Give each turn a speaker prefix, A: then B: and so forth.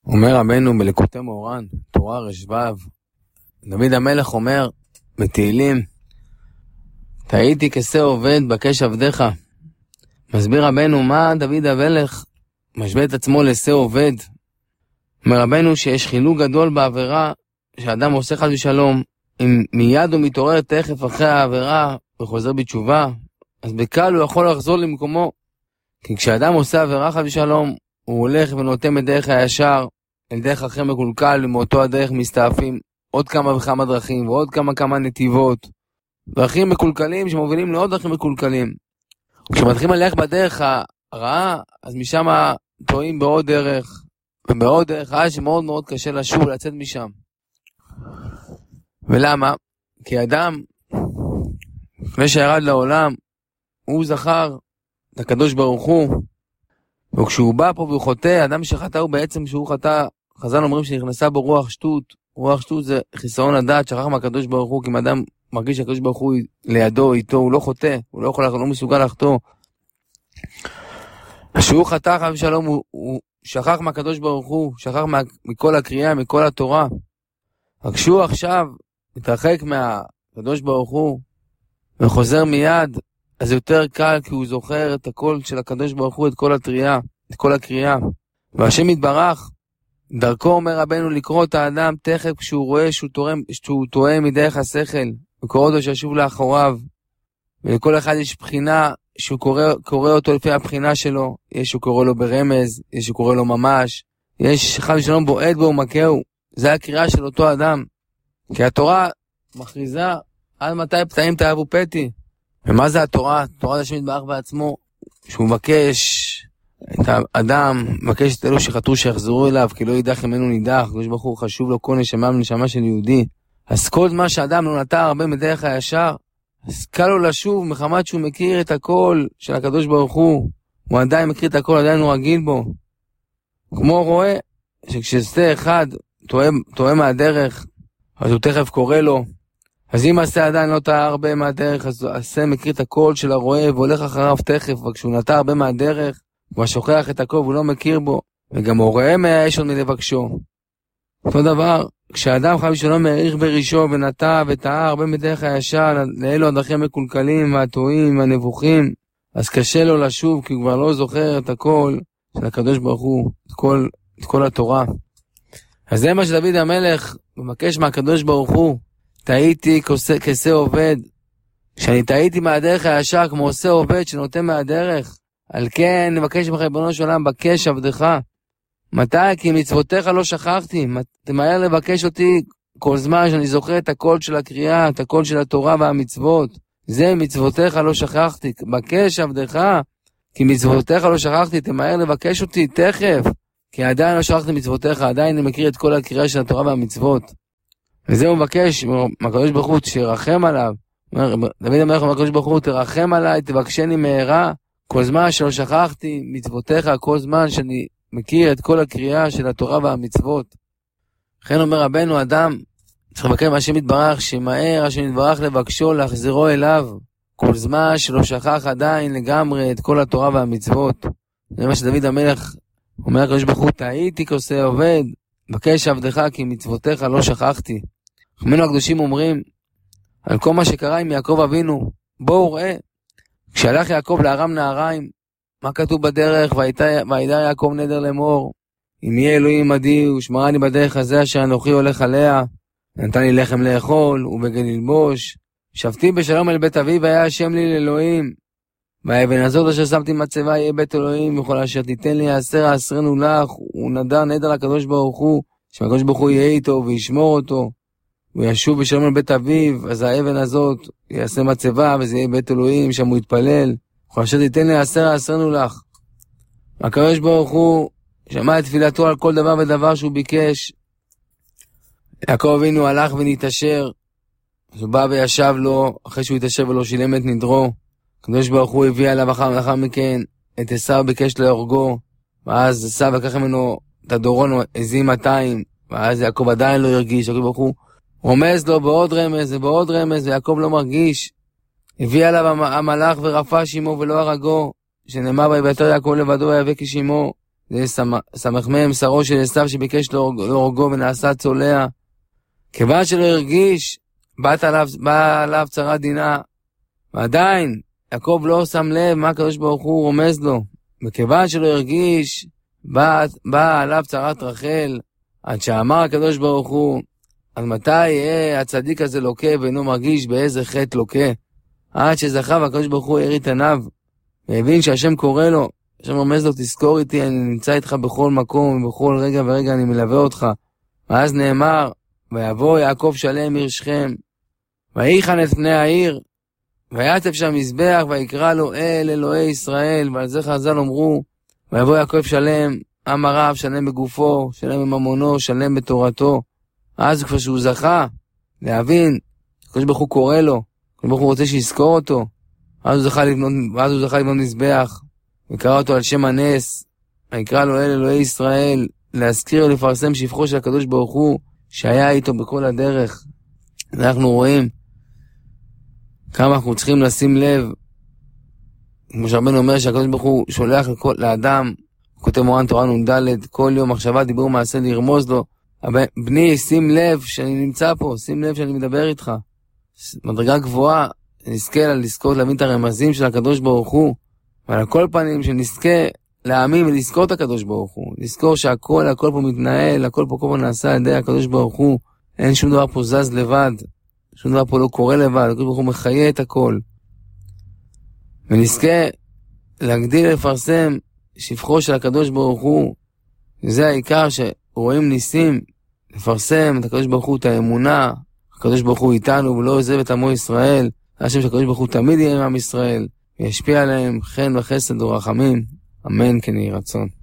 A: אומר רבנו בליקוטי מוהר"ן, תורה ר"ו, דוד המלך אומר בתהילים, תהייתי כשה עובד בקש עבדיך. מסביר רבנו מה דוד המלך משווה את עצמו לשה עובד. אומר רבנו שיש חילוק גדול בעבירה שאדם עושה חס ושלום, אם מיד הוא מתעורר תכף אחרי העבירה וחוזר בתשובה, אז בקל הוא יכול לחזור למקומו. כי כשאדם עושה עבירה חס ושלום, הוא הולך ונוטה מדרך הישר אל דרך אחרי מקולקל, ומאותו הדרך מסתעפים עוד כמה וכמה דרכים ועוד כמה נתיבות, דרכים מקולקלים שמובילים לעוד דרכים מקולקלים. כשמתחילים ללכת בדרך הרעה, אז משם טועים בעוד דרך ובעוד דרך רעה שמאוד מאוד קשה לשוב ולצאת משם. ולמה? כי אדם לפני שירד לעולם הוא זכר את הקדוש ברוך הוא, וכשהוא בא פה והוא חוטא, אדם שחטא הוא בעצם שהוא חטא, חז"ל אומרים שנכנסה בו רוח שטות. רוח שטות זה חיסרון הדעת, שכח מהקדוש ברוך הוא. כי אם אדם מרגיש שהקדוש ברוך הוא לידו, איתו, הוא לא חוטא, הוא לא מסוגל לחטוא. כשהוא חטא חס ושלום, הוא שכח מהקדוש ברוך הוא, שכח מכל הקריאה, מכל התורה. רק כשהוא עכשיו מתרחק מהקדוש ברוך הוא וחוזר מיד, אז יותר קל, כי הוא זוכר את הכל של הקדוש ברוך הוא, את כל התריעה, את כל הקריאה. והשם יתברך, דרכו אומר רבנו לקרוא את האדם תכף כשהוא רואה שהוא טועה מדרך השכל, וקורא אותו שישוב לאחוריו. ולכל אחד יש בחינה שהוא קורא אותו לפי הבחינה שלו. יש שהוא קורא לו ברמז, יש שהוא קורא לו ממש, יש חס ושלום בועט בו ומכהו. זה הקריאה של אותו אדם. כי התורה מכריזה עד מתי פתאים תאהבו פתי. ומה זה התורה? התורה זה השם יתברך בעצמו, שהוא מבקש את האדם, מבקש את אלו שחטאו שיחזרו אליו, כי לא יידח ממנו נידח. הקדוש ברוך הוא חשוב לו כל נשמה ונשמה של יהודי. אז כל מה שאדם לא נטע הרבה מדרך הישר, אז קל לו לשוב מחמת שהוא מכיר את הכל של הקדוש ברוך הוא. הוא עדיין מכיר את הכל, עדיין הוא רגיל בו. כמו רואה שכשסתה אחד טועה מהדרך, אז הוא תכף קורא לו. אז אם עשה עדיין לא טעה הרבה מהדרך, אז עשה מכיר את הכל של הרואה והולך אחריו תכף. וכשהוא נטע הרבה מהדרך, הוא שוכח את הכל והוא לא מכיר בו, וגם הוא רואה יש עוד מלבקשו. אותו דבר, כשאדם חס ושלום העריך בראשו ונטע וטעה הרבה מדרך הישר, לאלו הדרכים המקולקלים והטועים והנבוכים, אז קשה לו לשוב, כי הוא כבר לא זוכר את הכל של הקדוש ברוך הוא, את כל התורה. אז זה מה שדוד המלך מבקש מהקדוש ברוך הוא, תהייתי כשה עובד. כשאני תהייתי מהדרך הישר כמו עושה עובד שנוטה מהדרך, על כן נבקש ממך ריבונו של עולם בקש עבדך. מתי? כי מצוותיך לא שכחתי. תמהר לבקש אותי כל זמן שאני זוכר את הקול של הקריאה, את הקול של התורה והמצוות. זה מצוותיך לא שכחתי. בקש עבדך, כי מצוותיך לא שכחתי. תמהר לבקש אותי תכף, כי עדיין לא שכחתי מצוותיך, עדיין אני מכיר את כל הקריאה של התורה והמצוות. וזה הוא מבקש מהקדוש ברוך הוא שירחם עליו. דוד המלך מהקדוש ברוך הוא, תרחם עליי, תבקשני מהרה, כל זמן שלא שכחתי מצוותיך, כל זמן שאני מכיר את כל הקריאה של התורה והמצוות. לכן אומר רבנו, אדם צריך לבקש מהשם יתברך, שמהר השם יתברך לבקשו להחזירו אליו, כל זמן שלא שכח עדיין לגמרי את כל התורה והמצוות. זה מה שדוד המלך אומר לקדוש ברוך הוא, תהייתי כשה עובד, בקש עבדך כי מצוותיך לא שכחתי. חכמינו הקדושים אומרים על כל מה שקרה עם יעקב אבינו, בואו ראה, כשהלך יעקב לארם נהריים, מה כתוב בדרך? וידע יעקב נדר לאמור, אם יהיה אלוהים עדי ושמרני בדרך הזה אשר אנוכי הולך עליה, נתן לי לחם לאכול ובגד ללבוש, שבתי בשלום אל בית אבי והיה השם לי לאלוהים, והאבן הזאת אשר שמתי מצבה יהיה בית אלוהים, וכל אשר תיתן לי אעשרנו לך. הוא נדר לקדוש ברוך הוא, שהקדוש ברוך הוא יהיה איתו וישמור אותו, הוא ישוב בשלום אל בית אביו, אז האבן הזאת יעשה מצבה וזה יהיה בית אלוהים, שם הוא יתפלל. וכל אשר תיתן לי אעשרנו לך. הקדוש ברוך הוא שמע את תפילתו על כל דבר ודבר שהוא ביקש. יעקב אבינו הלך ונתעשר, אז הוא בא וישב לו, אחרי שהוא התעשר ולא שילם את נדרו. הקדוש ברוך הוא הביא עליו לאחר מכן את עשיו, ביקש להורגו, ואז עשיו לקח ממנו את הדורון עזים 200, ואז יעקב עדיין לא הרגיש. הקדוש ברוך הוא רומז לו בעוד רמז ובעוד רמז, ויעקב לא מרגיש. הביא עליו המלאך ורפא שימו ולא הרגו, שנאמר ויוותר יעקב לבדו ויאבק כשמו, זה סמ"ם שרו של עשיו שביקש להורגו ונעשה צולע. כיוון שלא הרגיש, באה עליו צרה דינה, ועדיין יעקב לא שם לב מה הקדוש ברוך הוא רומז לו. וכיוון שלא הרגיש, באה עליו צרת רחל, עד שאמר הקדוש ברוך הוא, אז מתי יהיה הצדיק הזה לוקה ואינו מרגיש באיזה חטא לוקה? עד שזכה והקדוש ברוך הוא האיר את עיניו, והבין שהשם קורא לו, השם רומז לו, תזכור איתי, אני נמצא איתך בכל מקום, ובכל רגע ורגע אני מלווה אותך. ואז נאמר, ויבוא יעקב שלם עיר שכם, ויחן את פני העיר, ויעטף שם מזבח, ויקרא לו אל אלוהי ישראל, ועל זה חז"ל אמרו, ויבוא יעקב שלם, עם הרב, שלם בגופו, שלם בממונו, שלם בתורתו. אז כבר שהוא זכה להבין, הקדוש ברוך הוא קורא לו, הקדוש ברוך הוא רוצה שיזכור אותו, אז הוא זכה לבנות מזבח, וקרא אותו על שם הנס, ויקרא לו אל אלוהי ישראל, להזכיר ולפרסם שבחו של הקדוש ברוך הוא, שהיה איתו בכל הדרך. אנחנו רואים כמה אנחנו צריכים לשים לב, כמו שהרבנו אומר שהקדוש ברוך הוא שולח לאדם, כותב מורן תורה נ"ד, כל יום מחשבה דיבור מעשה לרמוז לו, בני שים לב שאני נמצא פה, שים לב שאני מדבר איתך. מדרגה גבוהה, נזכה לזכות להבין את הרמזים של הקדוש ברוך הוא, ועל כל פנים שנזכה להאמין ולזכור את הקדוש ברוך הוא, לזכור שהכל פה מתנהל, הכל פה נעשה על ידי הקדוש ברוך הוא, אין שום דבר פה זז לבד, שום דבר פה לא קורה לבד, הקדוש ברוך הוא מחיה את הכל. ונזכה להגדיל ולפרסם שבחו של הקדוש ברוך הוא, וזה העיקר שרואים ניסים, לפרסם את הקדוש ברוך הוא, את האמונה, הקדוש ברוך הוא איתנו ולא עוזב את עמו ישראל, השם שהקדוש ברוך הוא תמיד יהיה עם עם ישראל, וישפיע עליהם חן וחסד ורחמים, אמן כן יהי רצון.